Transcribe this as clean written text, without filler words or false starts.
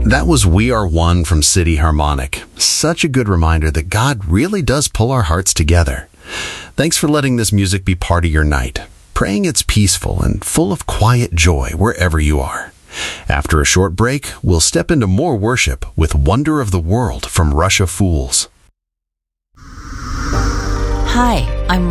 That was We Are One from City Harmonic. Such a good reminder that God really does pull our hearts together. Thanks for letting this music be part of your night. Praying it's peaceful and full of quiet joy wherever you are. After a short break, we'll step into more worship with Wonder of the World from Russia Fools. Hi, I'm